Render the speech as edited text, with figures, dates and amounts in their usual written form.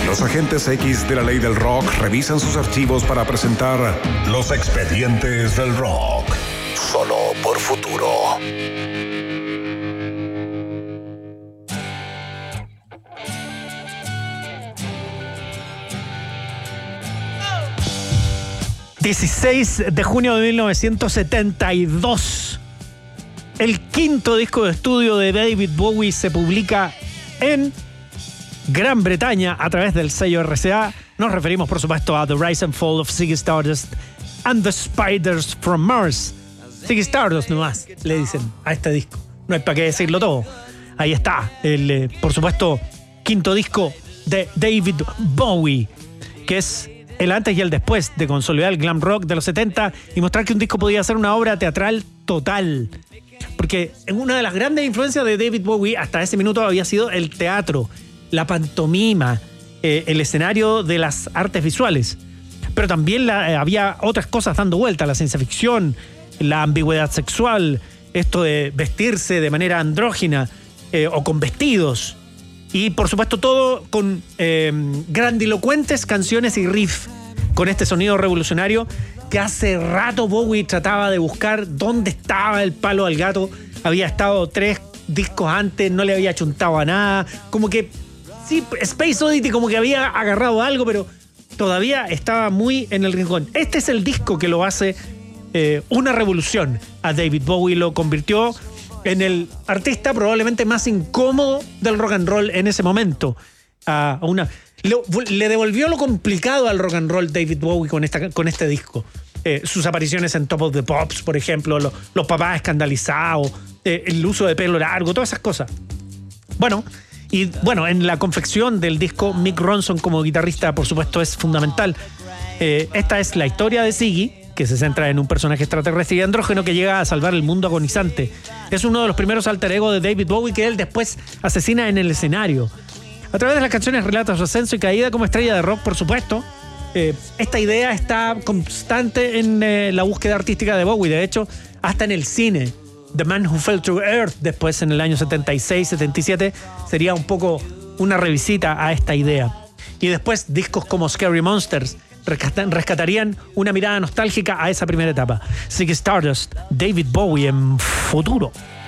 Los agentes X de la ley del rock revisan sus archivos para presentar Los Expedientes del Rock. Solo por Futuro. ...16 de junio de 1972... el quinto disco de estudio de David Bowie se publica en Gran Bretaña a través del sello RCA. Nos referimos, por supuesto, a The Rise and Fall of Ziggy Stardust and the Spiders from Mars. Ziggy Stardust nomás, le dicen a este disco. No hay para qué decirlo todo. Ahí está, el, por supuesto, quinto disco de David Bowie, que es el antes y el después de consolidar el glam rock de los 70 y mostrar que un disco podía ser una obra teatral total. Porque una de las grandes influencias de David Bowie hasta ese minuto había sido el teatro, la pantomima, el escenario de las artes visuales. Pero también había otras cosas dando vuelta, la ciencia ficción, la ambigüedad sexual, esto de vestirse de manera andrógina o con vestidos. Y por supuesto todo con grandilocuentes canciones y riff, con este sonido revolucionario que hace rato Bowie trataba de buscar dónde estaba el palo al gato. Había estado 3 discos antes, no le había chuntado a nada. Como que, sí, Space Oddity como que había agarrado algo, pero todavía estaba muy en el rincón. Este es el disco que lo hace una revolución a David Bowie. Lo convirtió en el artista probablemente más incómodo del rock and roll en ese momento. Le devolvió lo complicado al rock and roll David Bowie con este disco. Sus apariciones en Top of the Pops, por ejemplo, los papás escandalizados, el uso de pelo largo, todas esas cosas. Bueno, en la confección del disco, Mick Ronson como guitarrista, por supuesto, es fundamental. Esta es la historia de Ziggy, que se centra en un personaje extraterrestre y andrógeno que llega a salvar el mundo agonizante. Es uno de los primeros alter ego de David Bowie que él después asesina en el escenario. A través de las canciones relata su ascenso y caída como estrella de rock, por supuesto. Esta idea está constante en la búsqueda artística de Bowie. De hecho, hasta en el cine. The Man Who Fell to Earth, después en el año 76, 77, sería un poco una revisita a esta idea. Y después discos como Scary Monsters rescatarían una mirada nostálgica a esa primera etapa. Ziggy Stardust, David Bowie en Futuro.